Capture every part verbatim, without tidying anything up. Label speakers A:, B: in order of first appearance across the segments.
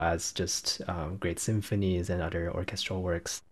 A: as just um, great symphonies and other orchestral works.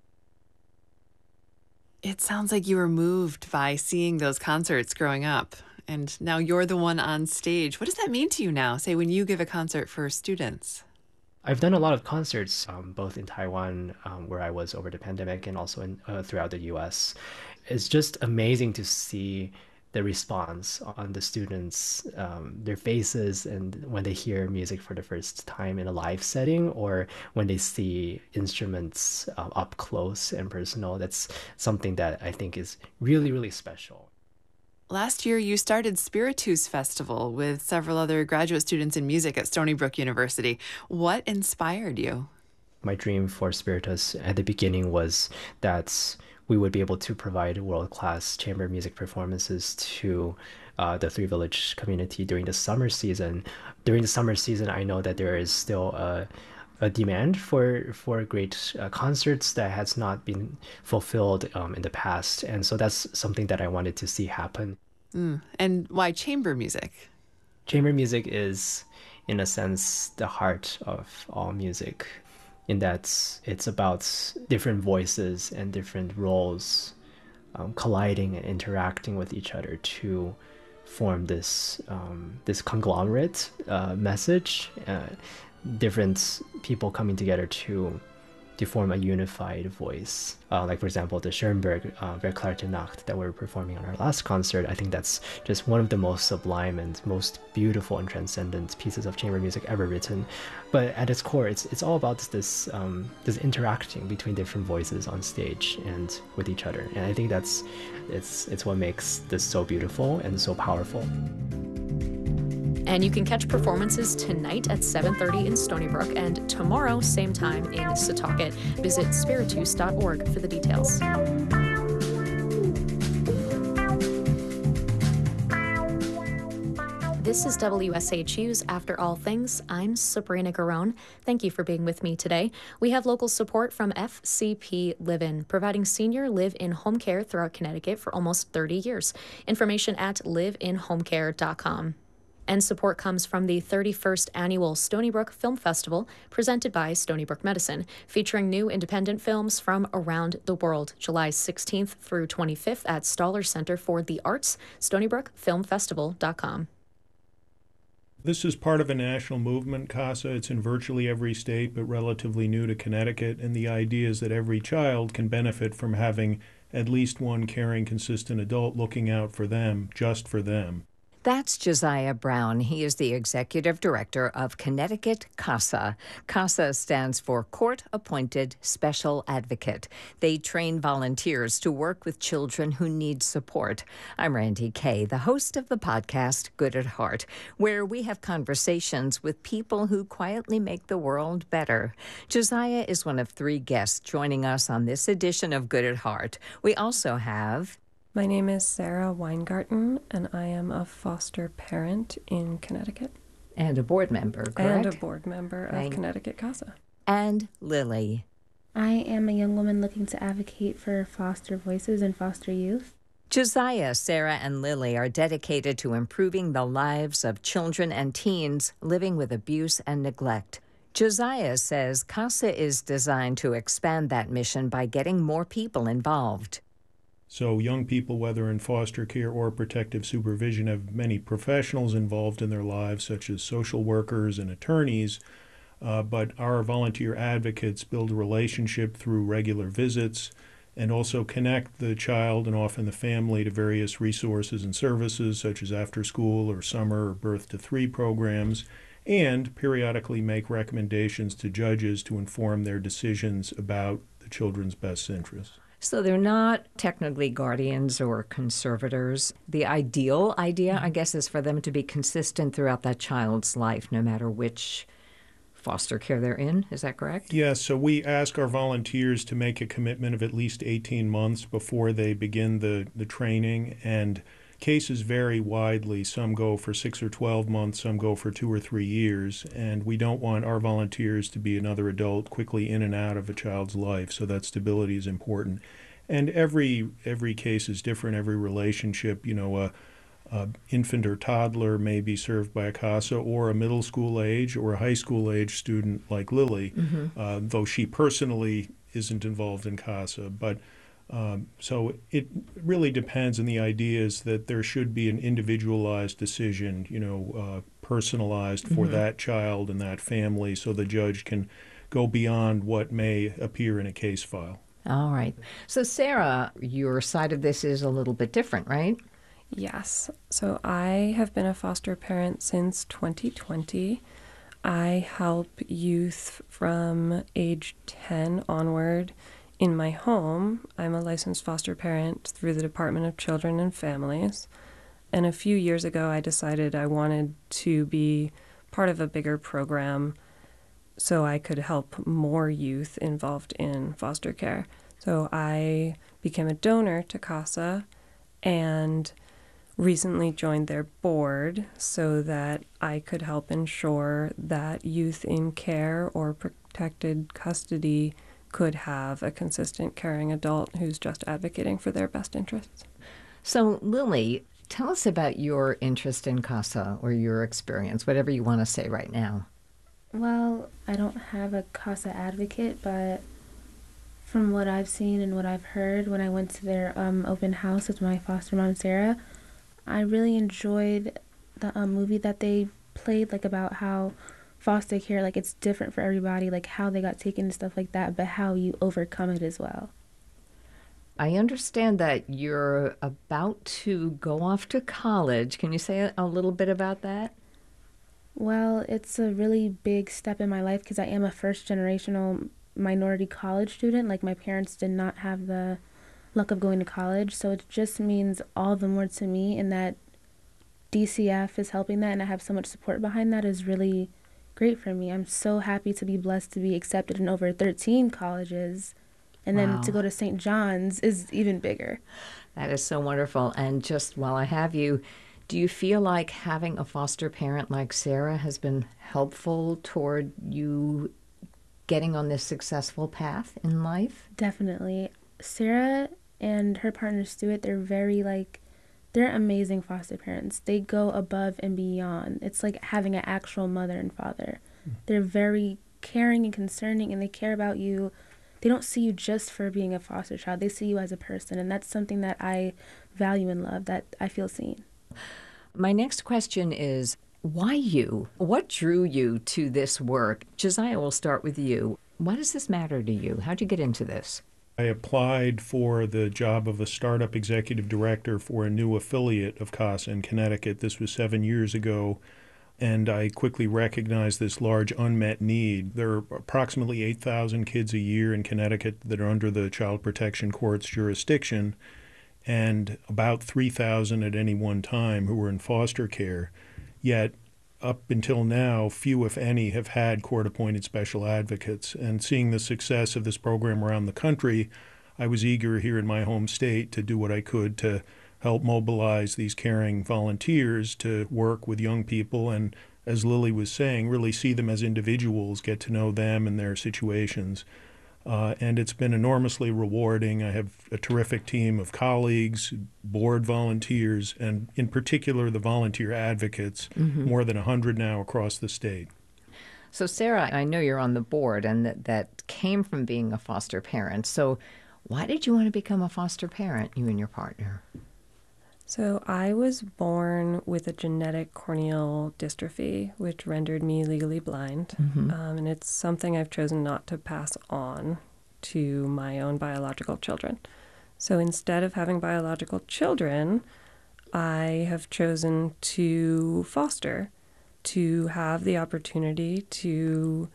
B: It sounds like you were moved by seeing those concerts growing up, and now you're the one on stage. What does that mean to you now, say, when you give a concert for students?
A: I've done a lot of concerts, um, both in Taiwan, um, where I was over the pandemic, and also in, uh, throughout the U S. It's just amazing to see the response on the students, um, their faces, and when they hear music for the first time in a live setting, or when they see instruments uh, up close and personal. That's something that I think is really, really special.
B: Last year, you started Spiritus Festival with several other graduate students in music at Stony Brook University. What inspired you?
A: My dream for Spiritus at the beginning was that we would be able to provide world-class chamber music performances to uh, the Three Village community during the summer season. During the summer season, I know that there is still a, a demand for for great uh, concerts that has not been fulfilled um, in the past, and so that's something that I wanted to see happen.
B: Mm. And why chamber music?
A: Chamber music is, in a sense, the heart of all music, in that it's about different voices and different roles um, colliding and interacting with each other to form this um, this conglomerate uh, message. Uh, different people coming together to to form a unified voice. Uh, like, for example, the Schoenberg uh, Verklärte Nacht that we were performing on our last concert. I think that's just one of the most sublime and most beautiful and transcendent pieces of chamber music ever written. But at its core, it's it's all about this um, this interacting between different voices on stage and with each other. And I think that's it's it's what makes this so beautiful and so powerful.
C: And you can catch performances tonight at seven thirty in Stony Brook and tomorrow, same time in Setauket. Visit spiritus dot org for the details. This is W S H U's After All Things. I'm Sabrina Garone. Thank you for being with me today. We have local support from F C P Live-In, providing senior live-in home care throughout Connecticut for almost thirty years. Information at live in home care dot com. And support comes from the thirty-first Annual Stony Brook Film Festival, presented by Stony Brook Medicine, featuring new independent films from around the world, July sixteenth through twenty-fifth at Stoller Center for the Arts, stony brook film festival dot com.
D: This is part of a national movement, CASA. It's in virtually every state, but relatively new to Connecticut, and the idea is that every child can benefit from having at least one caring, consistent adult looking out for them, just for them.
E: That's Josiah Brown. He is the executive director of Connecticut CASA. CASA stands for Court Appointed Special Advocate. They train volunteers to work with children who need support. I'm Randy Kay, the host of the podcast Good at Heart, where we have conversations with people who quietly make the world better. Josiah is one of three guests joining us on this edition of Good at Heart. We also have...
F: My name is Sarah Weingarten, and I am a foster parent in Connecticut.
E: And a board member, correct?
F: And a board member of
E: Right.
F: Connecticut CASA.
E: And Lily.
G: I am a young woman looking to advocate for foster voices and foster youth.
E: Josiah, Sarah, and Lily are dedicated to improving the lives of children and teens living with abuse and neglect. Josiah says CASA is designed to expand that mission by getting more people involved.
D: So young people, whether in foster care or protective supervision, have many professionals involved in their lives, such as social workers and attorneys, uh, but our volunteer advocates build a relationship through regular visits and also connect the child and often the family to various resources and services, such as after-school or summer or birth to three programs, and periodically make recommendations to judges to inform their decisions about the children's best interests.
E: So they're not technically guardians or conservators. The ideal idea, I guess, is for them to be consistent throughout that child's life, no matter which foster care they're in. Is that correct?
D: Yes, so we ask our volunteers to make a commitment of at least eighteen months before they begin the, the training, and cases vary widely. Some go for six or twelve months, some go for two or three years, and we don't want our volunteers to be another adult quickly in and out of a child's life, so that stability is important. And every every case is different, every relationship. You know, uh, uh, infant or toddler may be served by a CASA, or a middle school age or a high school age student like Lily, mm-hmm. uh, though she personally isn't involved in CASA. But um, so it really depends, and the idea is that there should be an individualized decision, you know, uh, personalized for mm-hmm. that child and that family, so the judge can go beyond what may appear in a case file.
E: All right. So, Sarah, your side of this is a little bit different, right?
F: Yes. So I have been a foster parent since twenty twenty. I help youth from age ten onward in my home. I'm a licensed foster parent through the Department of Children and Families. And a few years ago, I decided I wanted to be part of a bigger program so I could help more youth involved in foster care. So I became a donor to CASA and recently joined their board so that I could help ensure that youth in care or protected custody could have a consistent caring adult who's just advocating for their best interests.
E: So, Lily, tell us about your interest in CASA or your experience, whatever you want to say right now.
G: Well, I don't have a CASA advocate, but from what I've seen and what I've heard when I went to their um, open house with my foster mom, Sarah, I really enjoyed the um, movie that they played, like about how foster care, like it's different for everybody, like how they got taken and stuff like that, but how you overcome it as well.
E: I understand that you're about to go off to college. Can you say a, a little bit about that?
G: Well, it's a really big step in my life because I am a first generational minority college student. Like my parents did not have the luck of going to college, so it just means all the more to me, and that D C F is helping that and I have so much support behind that is really great for me. I'm so happy to be blessed to be accepted in over thirteen colleges, and wow. then to go to Saint John's is even bigger.
E: That is so wonderful. And just while I have you, do you feel like having a foster parent like Sarah has been helpful toward you getting on this successful path in life?
G: Definitely. Sarah and her partner Stuart, they're very like, they're amazing foster parents. They go above and beyond. It's like having an actual mother and father. Mm. They're very caring and concerning, and they care about you. They don't see you just for being a foster child. They see you as a person, and that's something that I value and love, that I feel seen.
E: My next question is, why you? What drew you to this work? Josiah, we'll start with you. Why does this matter to you? How'd you get into this?
D: I applied for the job of a startup executive director for a new affiliate of CASA in Connecticut. This was seven years ago, and I quickly recognized this large unmet need. There are approximately eight thousand kids a year in Connecticut that are under the Child Protection Court's jurisdiction, and about three thousand at any one time who are in foster care. Yet, up until now, few, if any, have had court-appointed special advocates. And seeing the success of this program around the country, I was eager here in my home state to do what I could to help mobilize these caring volunteers to work with young people and, as Lily was saying, really see them as individuals, get to know them and their situations. Uh, and it's been enormously rewarding. I have a terrific team of colleagues, board volunteers, and in particular the volunteer advocates, mm-hmm. more than one hundred now across the state.
E: So Sarah, I know you're on the board, and that, that came from being a foster parent. So why did you want to become a foster parent, you and your partner?
F: So I was born with a genetic corneal dystrophy, which rendered me legally blind. Mm-hmm. Um, and it's something I've chosen not to pass on to my own biological children. So instead of having biological children, I have chosen to foster, to have the opportunity to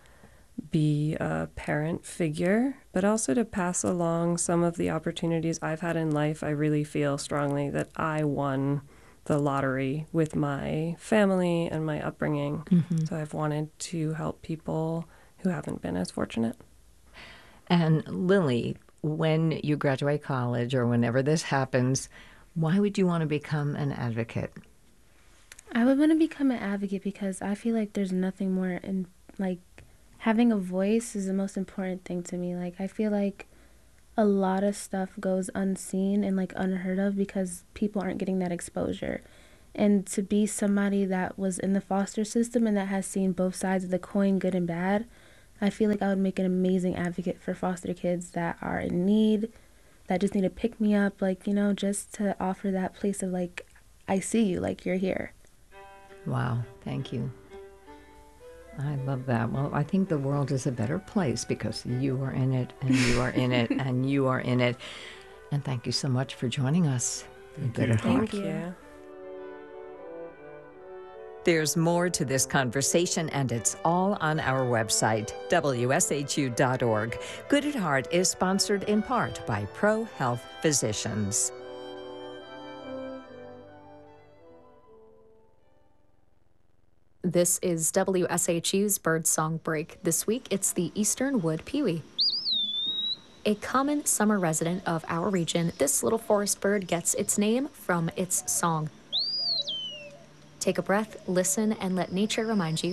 F: be a parent figure, but also to pass along some of the opportunities I've had in life. I really feel strongly that I won the lottery with my family and my upbringing. Mm-hmm. So I've wanted to help people who haven't been as fortunate.
E: And Lily, when you graduate college or whenever this happens, why would you want to become an advocate?
G: I would want to become an advocate because I feel like there's nothing more in, like, having a voice is the most important thing to me. Like, I feel like a lot of stuff goes unseen and, like, unheard of because people aren't getting that exposure. And to be somebody that was in the foster system and that has seen both sides of the coin, good and bad, I feel like I would make an amazing advocate for foster kids that are in need, that just need to pick me up, like, you know, just to offer that place of like, I see you, like you're here.
E: Wow, thank you. I love that. Well, I think the world is a better place because you are in it, and you are in it, and you are in it. And thank you so much for joining us.
D: Thank
E: Good
D: you.
E: at Heart.
F: Thank you.
E: There's more to this conversation, and it's all on our website, W S H U dot org. Good at Heart is sponsored in part by Pro Health Physicians.
C: This is W S H U's Birdsong Break. This week, it's the eastern wood pewee. A common summer resident of our region, this little forest bird gets its name from its song. Take a breath, listen, and let nature remind you